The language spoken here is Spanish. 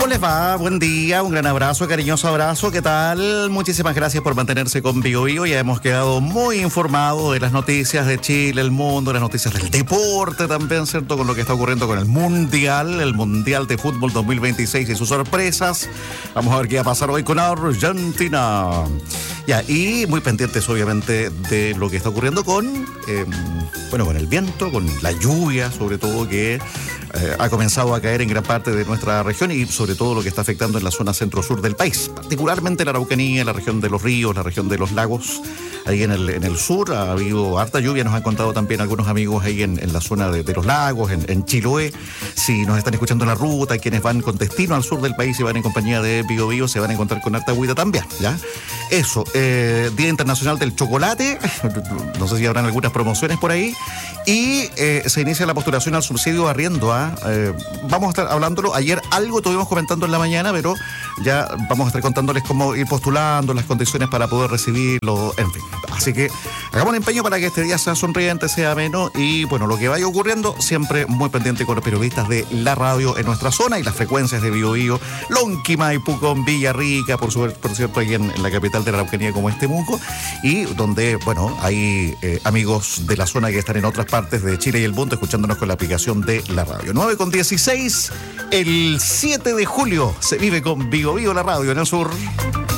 ¿Cómo les va? Buen día, un gran abrazo, cariñoso abrazo. ¿Qué tal? Muchísimas gracias por mantenerse con Bio Bio. Ya hemos quedado muy informados de las noticias de Chile, el mundo, las noticias del deporte también, ¿cierto? Con lo que está ocurriendo con el Mundial de Fútbol 2026 y sus sorpresas. Vamos a ver qué va a pasar hoy con Argentina. Ya, y muy pendientes obviamente de lo que está ocurriendo con el viento, con la lluvia, sobre todo que ha comenzado a caer en gran parte de nuestra región y sobre todo lo que está afectando en la zona centro-sur del país, particularmente la Araucanía, la región de los ríos, la región de los lagos. Ahí en el sur ha habido harta lluvia, nos han contado también algunos amigos ahí en la zona de los lagos, en Chiloé. Si nos están escuchando en la ruta, quienes van con destino al sur del país y van en compañía de Bio Bio, se van a encontrar con harta agüita también, ¿ya? Eso, Día Internacional del Chocolate, no sé si habrán algunas promociones por ahí, y se inicia la postulación al subsidio de arriendo. Vamos a estar hablándolo, ayer algo estuvimos comentando en la mañana, pero ya vamos a estar contándoles cómo ir postulando, las condiciones para poder recibirlo, en fin. Así que hagamos un empeño para que este día sea sonriente, sea ameno y bueno, lo que vaya ocurriendo, siempre muy pendiente con los periodistas de la radio en nuestra zona y las frecuencias de Bio Bio, Lonquimay, Pucón, Villarrica, por cierto, ahí en la capital de la Araucanía como Temuco, y donde, bueno, hay amigos de la zona que están en otras partes de Chile y el mundo escuchándonos con la aplicación de la radio. 9:16, el 7 de julio se vive con Bio Bio, la radio en el sur.